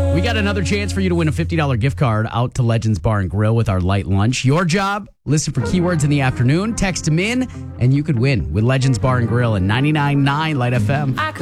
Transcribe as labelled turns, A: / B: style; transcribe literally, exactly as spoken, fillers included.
A: We got another chance for you to win a fifty dollars gift card out to Legends Bar and Grill with our light lunch. Your job, listen for keywords in the afternoon, text them in, and you could win with Legends Bar and Grill and ninety-nine point nine Light F M.